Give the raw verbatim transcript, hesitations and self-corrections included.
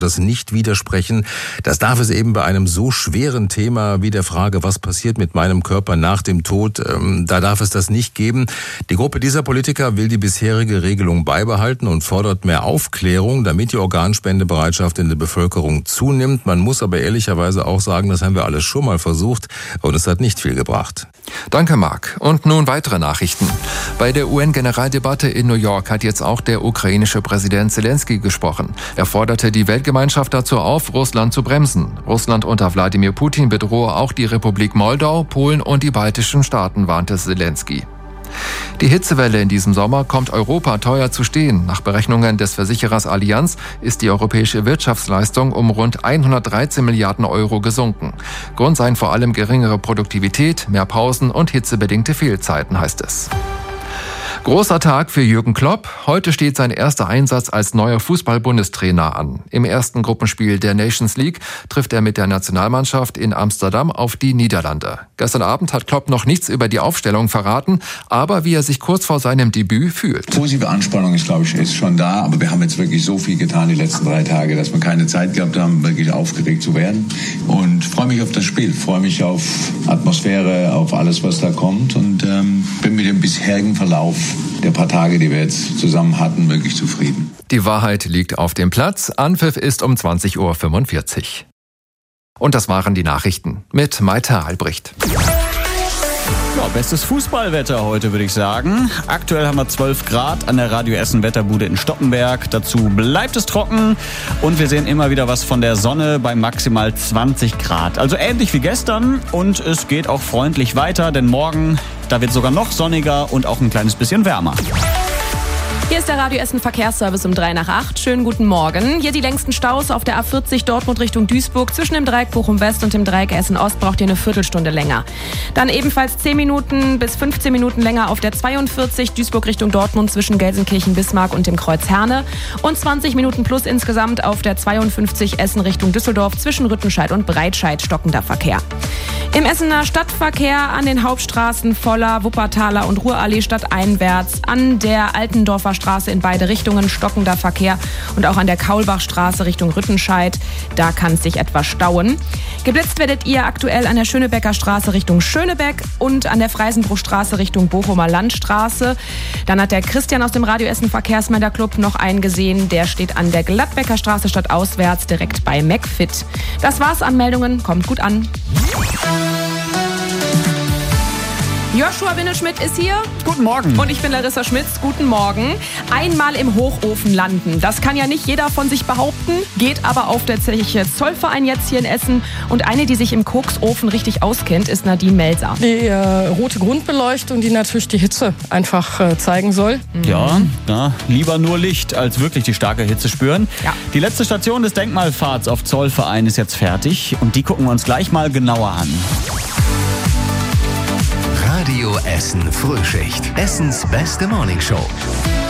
das nicht widersprechen. Das darf es eben bei einem so schweren Thema wie der Frage, was passiert mit meinem Körper nach dem Tod, ähm, da darf es das nicht geben. Die Gruppe dieser Politiker will die bisherige Regelung beibehalten und fordert mehr Aufklärung, damit die Organspendebereitschaft in der Bevölkerung zunimmt. Man muss aber ehrlicherweise auch sagen, das haben wir alles schon mal versucht und es hat nicht viel gebracht. Danke, Marc. Und nun weitere Nachrichten. Bei der U N-Generaldebatte in New York hat jetzt auch der ukrainische Präsident Zelensky gesprochen. Er forderte die Weltgemeinschaft dazu auf, Russland zu bremsen. Russland unter Wladimir Putin bedrohe auch die Republik Moldau, Polen und die baltischen Staaten, warnte Zelensky. Die Hitzewelle in diesem Sommer kommt Europa teuer zu stehen. Nach Berechnungen des Versicherers Allianz ist die europäische Wirtschaftsleistung um rund hundertdreizehn Milliarden Euro gesunken. Grund seien vor allem geringere Produktivität, mehr Pausen und hitzebedingte Fehlzeiten, heißt es. Großer Tag für Jürgen Klopp. Heute steht sein erster Einsatz als neuer Fußball-Bundestrainer an. Im ersten Gruppenspiel der Nations League trifft er mit der Nationalmannschaft in Amsterdam auf die Niederlande. Gestern Abend hat Klopp noch nichts über die Aufstellung verraten, aber wie er sich kurz vor seinem Debüt fühlt. Positive Anspannung ist, glaube ich, ist schon da, aber wir haben jetzt wirklich so viel getan die letzten drei Tage, dass wir keine Zeit gehabt haben, wirklich aufgeregt zu werden. Und freue mich auf das Spiel, freue mich auf Atmosphäre, auf alles, was da kommt und ähm, bin mit dem bisherigen Verlauf der paar Tage, die wir jetzt zusammen hatten, wirklich zufrieden. Die Wahrheit liegt auf dem Platz. Anpfiff ist um zwanzig Uhr fünfundvierzig. Und das waren die Nachrichten mit Maita Albrecht. Ja, bestes Fußballwetter heute, würde ich sagen. Aktuell haben wir zwölf Grad an der Radio Essen Wetterbude in Stoppenberg. Dazu bleibt es trocken und wir sehen immer wieder was von der Sonne bei maximal zwanzig Grad. Also ähnlich wie gestern und es geht auch freundlich weiter, denn morgen, da wird sogar noch sonniger und auch ein kleines bisschen wärmer. Hier ist der Radio Essen Verkehrsservice um drei nach acht. Schönen guten Morgen. Hier die längsten Staus auf der A vierzig Dortmund Richtung Duisburg. Zwischen dem Dreieck Bochum West und dem Dreieck Essen Ost braucht ihr eine Viertelstunde länger. Dann ebenfalls zehn Minuten bis fünfzehn Minuten länger auf der zweiundvierzig Duisburg Richtung Dortmund zwischen Gelsenkirchen-Bismarck und dem Kreuz Herne. Und zwanzig Minuten plus insgesamt auf der zweiundfünfzig Essen Richtung Düsseldorf zwischen Rüttenscheid und Breitscheid stockender Verkehr. Im Essener Stadtverkehr an den Hauptstraßen voller Wuppertaler und Ruhrallee stadteinwärts, an der Altendorfer Straße in beide Richtungen stockender Verkehr und auch an der Kaulbachstraße Richtung Rüttenscheid, da kann es sich etwas stauen. Geblitzt werdet ihr aktuell an der Schönebecker Straße Richtung Schönebeck und an der Freisenbruchstraße Richtung Bochumer Landstraße. Dann hat der Christian aus dem Radio Essen Verkehrsmelderclub noch einen gesehen, der steht an der Gladbecker Straße stadtauswärts direkt bei McFit. Das war's an Meldungen, kommt gut an. Joshua Winneschmidt ist hier. Guten Morgen. Und ich bin Larissa Schmitz. Guten Morgen. Einmal im Hochofen landen. Das kann ja nicht jeder von sich behaupten, geht aber auf der Zeche Zollverein jetzt hier in Essen. Und eine, die sich im Koksofen richtig auskennt, ist Nadine Melser. Die äh, rote Grundbeleuchtung, die natürlich die Hitze einfach äh, zeigen soll. Ja, na, lieber nur Licht, als wirklich die starke Hitze spüren. Ja. Die letzte Station des Denkmalfahrts auf Zollverein ist jetzt fertig. Und die gucken wir uns gleich mal genauer an. Radio Essen Frühschicht. Essens beste Morningshow.